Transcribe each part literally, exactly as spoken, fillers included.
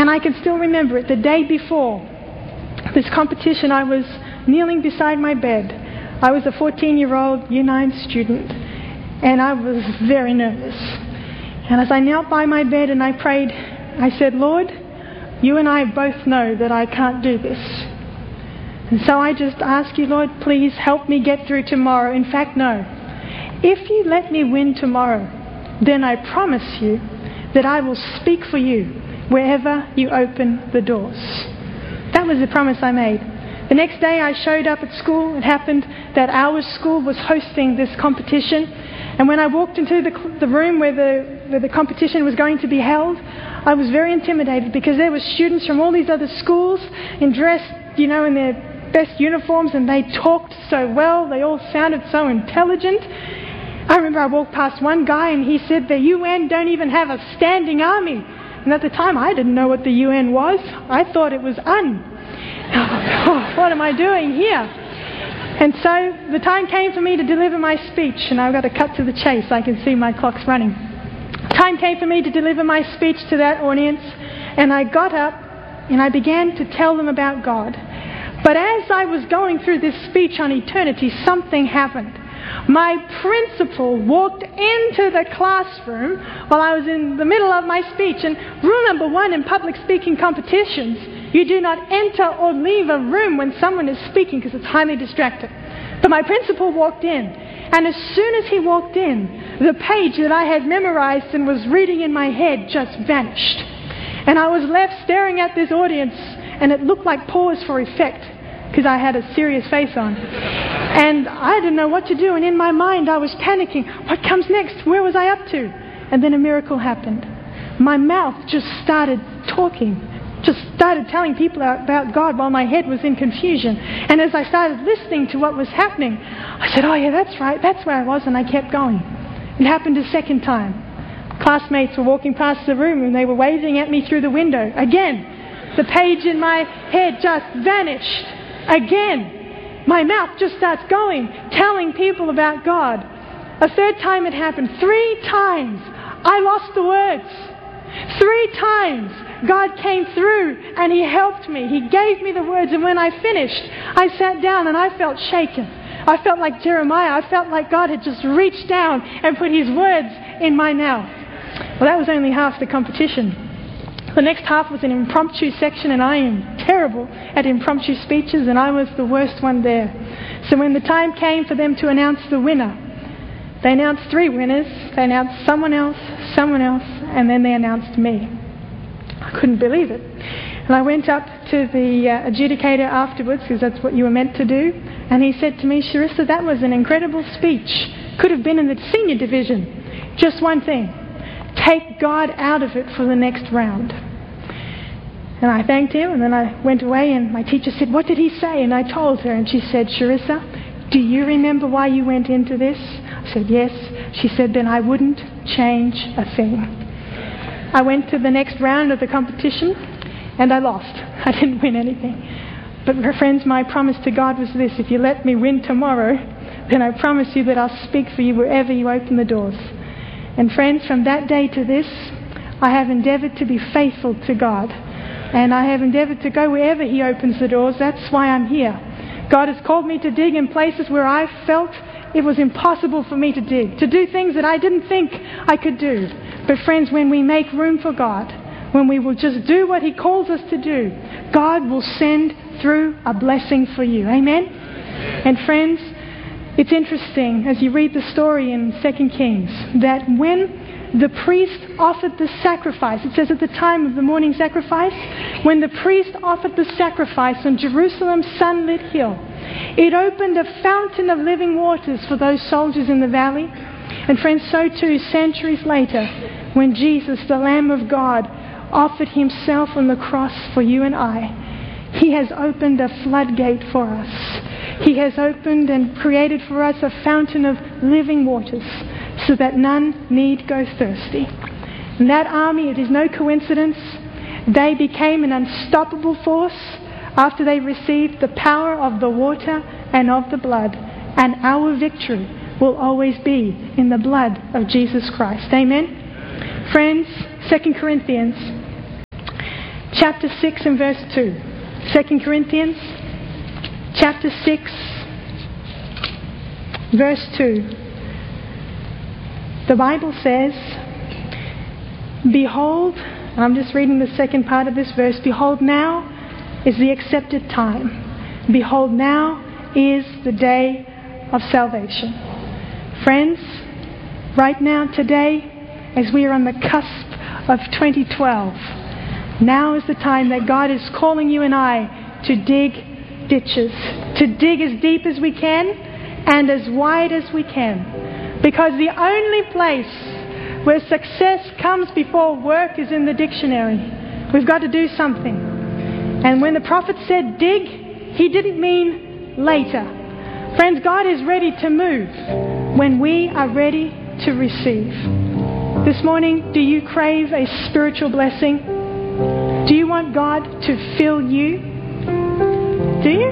And I can still remember it. The day before this competition, I was kneeling beside my bed. I was a fourteen-year-old Year nine student, and I was very nervous. And as I knelt by my bed and I prayed, I said, Lord, you and I both know that I can't do this. And so I just ask you, Lord, please help me get through tomorrow. In fact, no. If you let me win tomorrow, then I promise you that I will speak for you wherever you open the doors. That was the promise I made. The next day I showed up at school. It happened that our school was hosting this competition. And when I walked into the, the room where the, where the competition was going to be held, I was very intimidated because there were students from all these other schools in dress, you know, in their best uniforms, and they talked so well. They all sounded so intelligent. I remember I walked past one guy and he said, the U N don't even have a standing army. And at the time I didn't know what the U N was. I thought it was un. Oh, what am I doing here? And so the time came for me to deliver my speech, and I've got to cut to the chase. I can see my clock's running. Time came for me to deliver my speech to that audience, and I got up and I began to tell them about God. But as I was going through this speech on eternity, something happened. My principal walked into the classroom while I was in the middle of my speech. And rule number one in public speaking competitions, you do not enter or leave a room when someone is speaking because it's highly distracting. But my principal walked in, and as soon as he walked in, the page that I had memorized and was reading in my head just vanished. And I was left staring at this audience, and it looked like pause for effect because I had a serious face on. And I didn't know what to do, and in my mind I was panicking. What comes next? Where was I up to? And then a miracle happened. My mouth just started talking, just started telling people about God while my head was in confusion. And as I started listening to what was happening, I said, oh yeah, that's right, that's where I was, and I kept going. It happened a second time. Classmates were walking past the room and they were waving at me through the window. Again, the page in my head just vanished. Again, my mouth just starts going, telling people about God. A third time it happened. Three times I lost the words. Three times God came through and He helped me. He gave me the words, and when I finished, I sat down and I felt shaken. I felt like Jeremiah. I felt like God had just reached down and put His words in my mouth. Well, that was only half the competition. The next half was an impromptu section, and I am terrible at impromptu speeches, and I was the worst one there. So when the time came for them to announce the winner, they announced three winners. They announced someone else, someone else, and then they announced me. I couldn't believe it. And I went up to the uh, adjudicator afterwards, because that's what you were meant to do, and he said to me, Charissa, that was an incredible speech. Could have been in the senior division. Just one thing. Take God out of it for the next round. And I thanked him, and then I went away, and my teacher said, what did he say? And I told her, and she said, Charissa, do you remember why you went into this? I said, yes. She said, then I wouldn't change a thing. I went to the next round of the competition, and I lost. I didn't win anything. But friends, my promise to God was this: if you let me win tomorrow, then I promise you that I'll speak for you wherever you open the doors. And friends, from that day to this, I have endeavoured to be faithful to God. And I have endeavoured to go wherever He opens the doors. That's why I'm here. God has called me to dig in places where I felt it was impossible for me to dig, to do things that I didn't think I could do. But friends, when we make room for God, when we will just do what He calls us to do, God will send through a blessing for you. Amen? And friends, it's interesting as you read the story in Second Kings that when the priest offered the sacrifice, it says at the time of the morning sacrifice, when the priest offered the sacrifice on Jerusalem's sunlit hill, it opened a fountain of living waters for those soldiers in the valley. And friends, so too, centuries later, when Jesus, the Lamb of God, offered Himself on the cross for you and I, He has opened a floodgate for us. He has opened and created for us a fountain of living waters so that none need go thirsty. And that army, it is no coincidence, they became an unstoppable force after they received the power of the water and of the blood. And our victory will always be in the blood of Jesus Christ. Amen? Friends, Second Corinthians chapter six and verse two. Second Corinthians chapter six, verse two. The Bible says, behold, I'm just reading the second part of this verse, behold, now is the accepted time. Behold, now is the day of salvation. Friends, right now, today, as we are on the cusp of twenty twelve, now is the time that God is calling you and I to dig ditches, to dig as deep as we can and as wide as we can. Because the only place where success comes before work is in the dictionary. We've got to do something. And when the prophet said dig, he didn't mean later. Friends, God is ready to move when we are ready to receive. This morning, do you crave a spiritual blessing? Do you want God to fill you? Do you?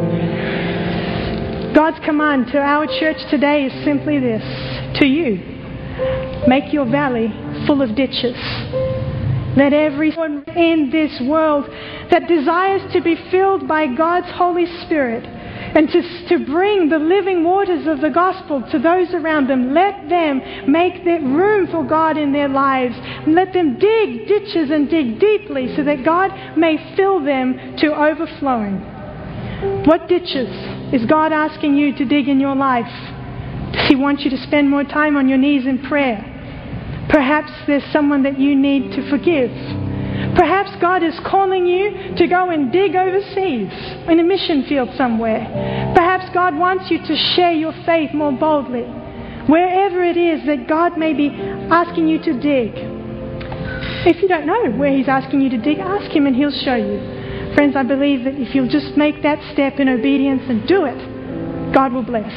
God's command to our church today is simply this. To you, make your valley full of ditches. Let everyone in this world that desires to be filled by God's Holy Spirit and to, to bring the living waters of the gospel to those around them, let them make that room for God in their lives. Let them dig ditches and dig deeply so that God may fill them to overflowing. What ditches is God asking you to dig in your life? Does He want you to spend more time on your knees in prayer? Perhaps there's someone that you need to forgive. Perhaps God is calling you to go and dig overseas in a mission field somewhere. Perhaps God wants you to share your faith more boldly. Wherever it is that God may be asking you to dig. If you don't know where He's asking you to dig, ask Him and He'll show you. Friends, I believe that if you'll just make that step in obedience and do it, God will bless.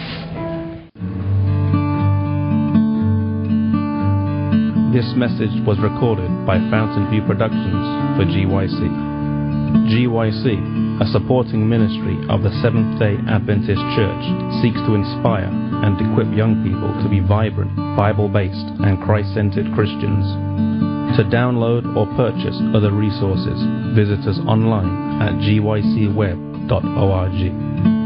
This message was recorded by Fountain View Productions for G Y C. G Y C, a supporting ministry of the Seventh-day Adventist Church, seeks to inspire and equip young people to be vibrant, Bible-based and Christ-centered Christians. To download or purchase other resources, visit us online at g y c web dot org.